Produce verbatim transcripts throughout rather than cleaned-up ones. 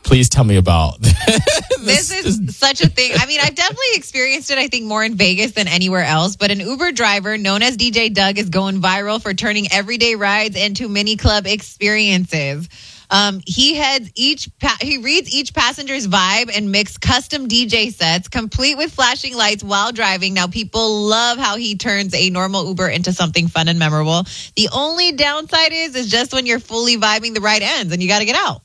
Please tell me about this. This is such a thing. I mean, I've definitely experienced it, I think, more in Vegas than anywhere else. But an Uber driver known as D J Doug is going viral for turning everyday rides into mini club experiences. Um, he heads each pa- he reads each passenger's vibe and mix custom D J sets, complete with flashing lights while driving. Now, people love how he turns a normal Uber into something fun and memorable. The only downside is, is just when you're fully vibing, the ride ends and you got to get out.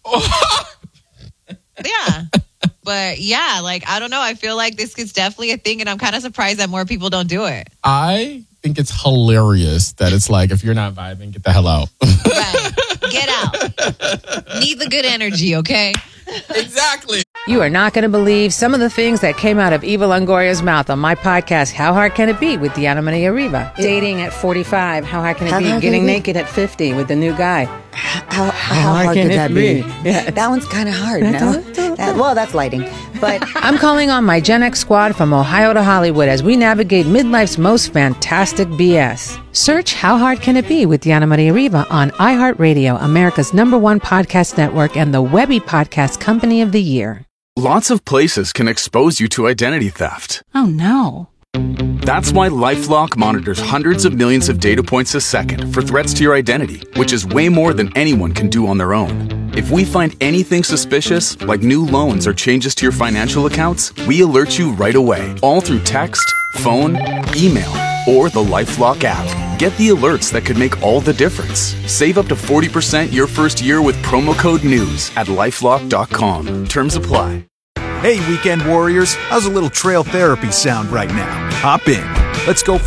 Yeah. But yeah, like, I don't know. I feel like this is definitely a thing, and I'm kind of surprised that more people don't do it. I think it's hilarious that it's like, if you're not vibing, get the hell out. Right. Get out. Need the good energy, okay? Exactly. You are not going to believe some of the things that came out of Eva Longoria's mouth on my podcast, How Hard Can It Be, with Diana Maria Riva. Dating at forty-five, how hard can it How be? hard can Getting it be? naked at fifty with the new guy. How, how hard can could it that be? be? Yeah. That one's kind of hard, no? That, well, that's lighting. But I'm calling on my Gen X squad from Ohio to Hollywood as we navigate midlife's most fantastic B S. Search How Hard Can It Be with Diana Maria Riva on iHeartRadio, America's number one podcast network and the Webby Podcast Company of the Year. Lots of places can expose you to identity theft. Oh, no. That's why LifeLock monitors hundreds of millions of data points a second for threats to your identity, which is way more than anyone can do on their own. If we find anything suspicious, like new loans or changes to your financial accounts, we alert you right away, all through text, phone, email, or the LifeLock app. Get the alerts that could make all the difference. Save up to forty percent your first year with promo code NEWS at LifeLock dot com. Terms apply. Hey, weekend warriors, how's a little trail therapy sound right now? Hop in. Let's go for